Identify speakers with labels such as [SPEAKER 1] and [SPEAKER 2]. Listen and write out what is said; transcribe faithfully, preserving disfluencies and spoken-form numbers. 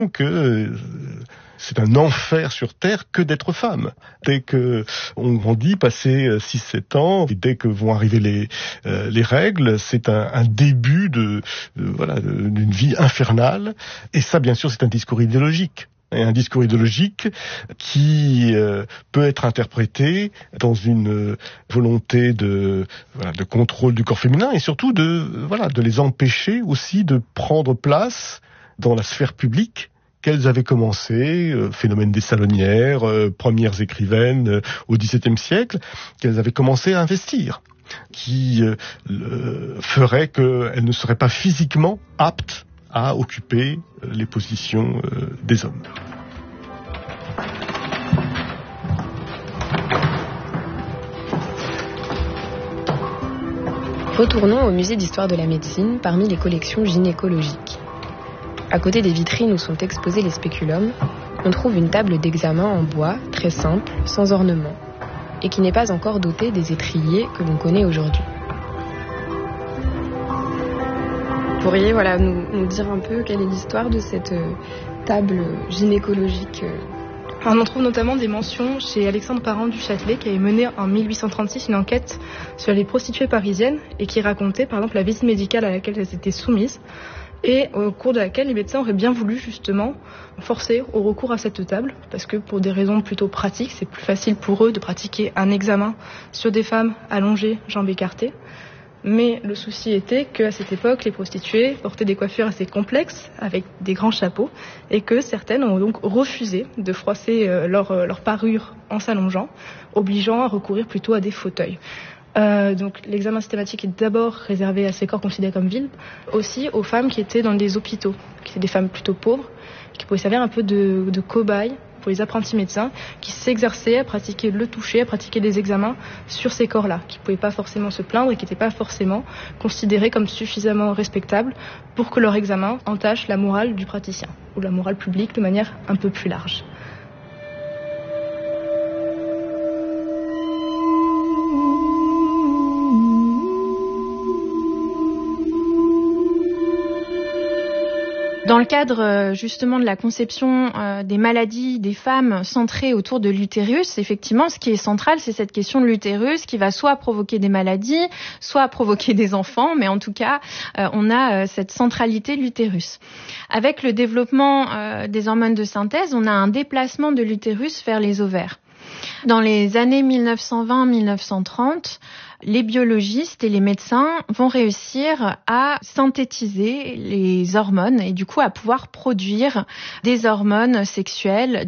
[SPEAKER 1] que euh, c'est un enfer sur Terre que d'être femme. Dès que on grandit, passé six sept ans, et dès que vont arriver les euh, les règles, c'est un, un début de, de voilà d'une vie infernale. Et ça, bien sûr, c'est un discours idéologique. Et un discours idéologique qui euh, peut être interprété dans une euh, volonté de voilà, de contrôle du corps féminin et surtout de euh, voilà de les empêcher aussi de prendre place dans la sphère publique qu'elles avaient commencé, euh, phénomène des salonnières, euh, premières écrivaines euh, au dix-septième siècle, qu'elles avaient commencé à investir, qui euh, le, ferait qu'elles ne seraient pas physiquement aptes à occuper les positions euh, des hommes.
[SPEAKER 2] Retournons au musée d'histoire de la médecine parmi les collections gynécologiques. À côté des vitrines où sont exposés les spéculums, on trouve une table d'examen en bois, très simple, sans ornement, et qui n'est pas encore dotée des étriers que l'on connaît aujourd'hui. Vous pourriez voilà, nous, nous dire un peu quelle est l'histoire de cette euh, table gynécologique euh...
[SPEAKER 3] Alors, on en trouve notamment des mentions chez Alexandre Parent du Châtelet, qui avait mené en mille huit cent trente-six une enquête sur les prostituées parisiennes et qui racontait par exemple la visite médicale à laquelle elles étaient soumises et au cours de laquelle les médecins auraient bien voulu justement forcer au recours à cette table parce que pour des raisons plutôt pratiques, c'est plus facile pour eux de pratiquer un examen sur des femmes allongées, jambes écartées. Mais le souci était qu'à cette époque, les prostituées portaient des coiffures assez complexes, avec des grands chapeaux, et que certaines ont donc refusé de froisser leur, leur parure en s'allongeant, obligeant à recourir plutôt à des fauteuils. Euh, donc l'examen systématique est d'abord réservé à ces corps considérés comme vils, aussi aux femmes qui étaient dans les hôpitaux, qui étaient des femmes plutôt pauvres, qui pouvaient servir un peu de, de cobayes pour les apprentis médecins qui s'exerçaient à pratiquer le toucher, à pratiquer des examens sur ces corps-là, qui ne pouvaient pas forcément se plaindre et qui n'étaient pas forcément considérés comme suffisamment respectables pour que leur examen entache la morale du praticien, ou la morale publique de manière un peu plus large.
[SPEAKER 4] Dans le cadre justement de la conception euh, des maladies des femmes centrées autour de l'utérus, effectivement, ce qui est central, c'est cette question de l'utérus qui va soit provoquer des maladies, soit provoquer des enfants, mais en tout cas, euh, on a euh, cette centralité de l'utérus. Avec le développement euh, des hormones de synthèse, on a un déplacement de l'utérus vers les ovaires. Dans les années mille neuf cent vingt à mille neuf cent trente, les biologistes et les médecins vont réussir à synthétiser les hormones et du coup à pouvoir produire des hormones sexuelles